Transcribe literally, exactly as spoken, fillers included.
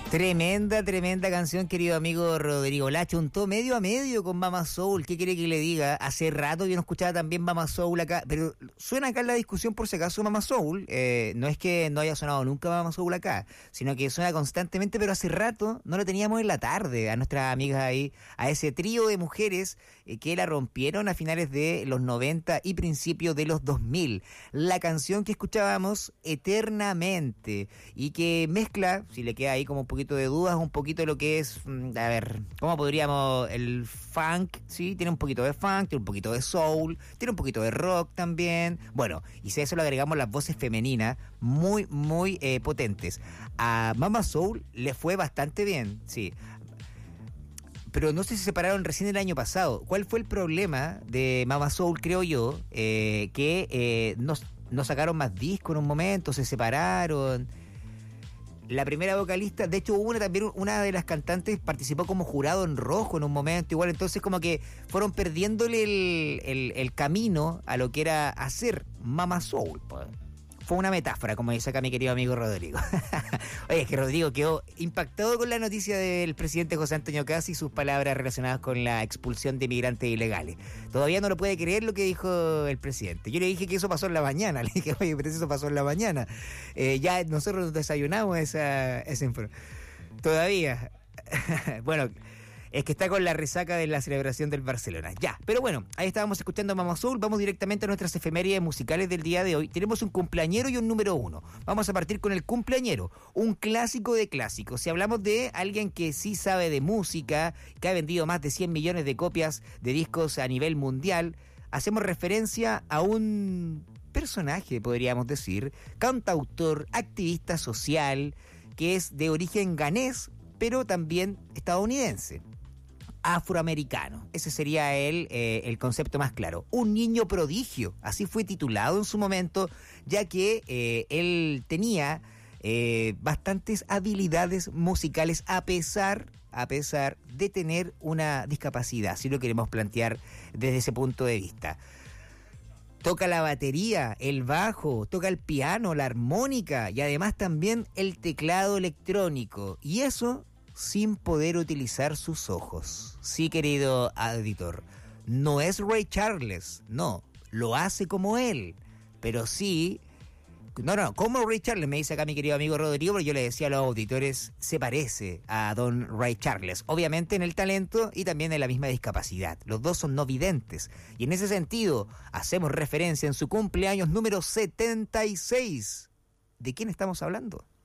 Tremenda, tremenda canción, querido amigo Rodrigo. La chuntó medio a medio con Mama Soul. ¿Qué quiere que le diga? Hace rato yo no escuchaba también Mama Soul acá, pero suena acá en la discusión por si acaso Mama Soul. Eh, no es que no haya sonado nunca Mama Soul acá, sino que suena constantemente, pero hace rato no lo teníamos en la tarde a nuestras amigas ahí, a ese trío de mujeres eh, que la rompieron a finales de los noventa y principios de los dos mil. La canción que escuchábamos, Eternamente, y que mezcla, si le queda ahí como un poquito de dudas, un poquito lo que es, a ver, ¿cómo podríamos? El funk, ¿sí? Tiene un poquito de funk, tiene un poquito de soul, tiene un poquito de rock también. Bueno, y si a eso le agregamos las voces femeninas, muy, muy eh, potentes. A Mama Soul le fue bastante bien, sí. Pero no sé si se separaron recién el año pasado. ¿Cuál fue el problema de Mama Soul, creo yo? Eh, que eh, no, no sacaron más discos en un momento, se separaron. La primera vocalista, de hecho hubo una también, una de las cantantes participó como jurado en rojo en un momento, igual, entonces como que fueron perdiéndole el, el, el camino a lo que era hacer Mama Soul, pues. Fue una metáfora, como dice acá mi querido amigo Rodrigo. Oye, es que Rodrigo quedó impactado con la noticia del presidente José Antonio Caz y sus palabras relacionadas con la expulsión de migrantes ilegales. Todavía no lo puede creer lo que dijo el presidente. Yo le dije que eso pasó en la mañana. Le dije, oye, pero eso pasó en la mañana. Eh, ya nosotros nos desayunamos esa, esa información. Todavía. Bueno, es que está con la resaca de la celebración del Barcelona. Ya, pero bueno, ahí estábamos escuchando Mama Soul. Vamos directamente a nuestras efemérides musicales del día de hoy. Tenemos un cumpleañero y un número uno. Vamos a partir con el cumpleañero, un clásico de clásicos. Si hablamos de alguien que sí sabe de música, que ha vendido más de cien millones de copias de discos a nivel mundial, hacemos referencia a un personaje, podríamos decir, cantautor, activista social, que es de origen ganés, pero también estadounidense. Afroamericano, ese sería el, eh, el concepto más claro. Un niño prodigio, así fue titulado en su momento, ya que eh, él tenía eh, bastantes habilidades musicales a pesar, a pesar de tener una discapacidad, si lo queremos plantear desde ese punto de vista. Toca la batería, el bajo, toca el piano, la armónica y además también el teclado electrónico. Y eso sin poder utilizar sus ojos. Sí, querido auditor, no es Ray Charles, no, lo hace como él, pero sí, no, no, como Ray Charles, me dice acá mi querido amigo Rodrigo, pero yo le decía a los auditores, se parece a don Ray Charles, obviamente en el talento y también en la misma discapacidad. Los dos son no videntes, y en ese sentido, hacemos referencia en su cumpleaños número setenta y seis. ¿De quién estamos hablando?